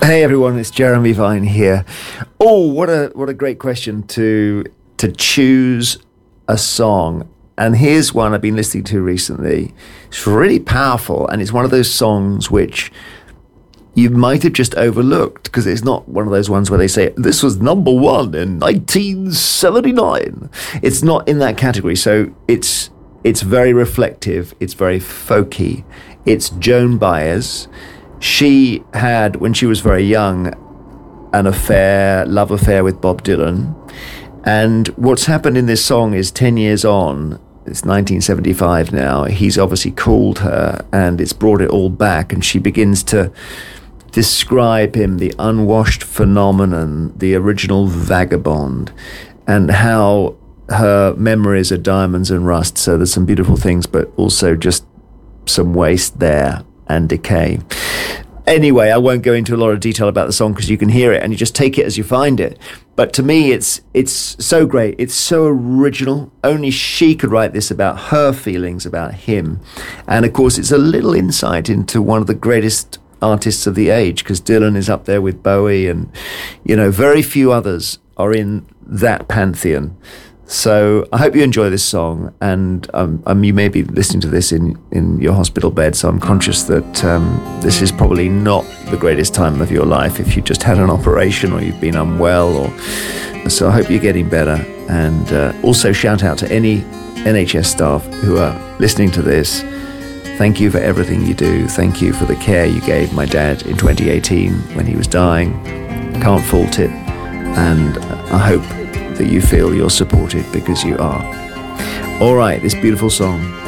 Hey everyone, it's Jeremy Vine here. Oh, what a great question to choose a song. And here's one I've been listening to recently. It's really powerful, and it's one of those songs which you might have just overlooked because it's not one of those ones where they say this was number one in 1979. It's not in that category. So it's very reflective. It's very folky. It's Joan Baez. She had, when she was very young, an love affair with Bob Dylan. And what's happened in this song is 10 years on, it's 1975 now, he's obviously called her and it's brought it all back, and she begins to describe him, the unwashed phenomenon, the original vagabond, and how her memories are diamonds and rust. So there's some beautiful things, but also just some waste there and decay. Anyway, I won't go into a lot of detail about the song because you can hear it and you just take it as you find it. But to me, it's so great. It's so original. Only she could write this about her feelings about him. And of course, it's a little insight into one of the greatest artists of the age, because Dylan is up there with Bowie, and, you know, very few others are in that pantheon. So I hope you enjoy this song, and you may be listening to this in your hospital bed, so I'm conscious that this is probably not the greatest time of your life if you just had an operation or you've been unwell, so I hope you're getting better. And also shout out to any NHS staff who are listening to this. Thank you for everything you do. Thank you for the care you gave my dad in 2018 when he was dying. Can't fault it, and I hope that you feel you're supported, because you are. All right, this beautiful song.